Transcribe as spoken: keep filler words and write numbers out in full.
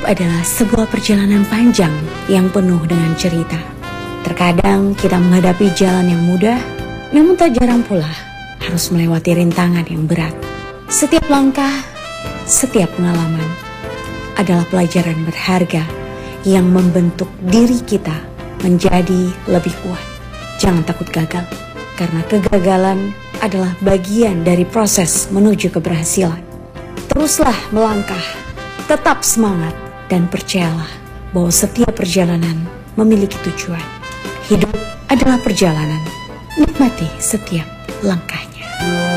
adalah sebuah perjalanan panjang yang penuh dengan cerita. Terkadang kita menghadapi jalan yang mudah, namun tak jarang pula harus melewati rintangan yang berat. Setiap langkah, setiap pengalaman adalah pelajaran berharga yang membentuk diri kita menjadi lebih kuat. Jangan takut gagal, karena kegagalan adalah bagian dari proses menuju keberhasilan. Teruslah melangkah, tetap semangat, dan percayalah bahwa setiap perjalanan memiliki tujuan. Hidup adalah perjalanan, nikmati setiap langkahnya.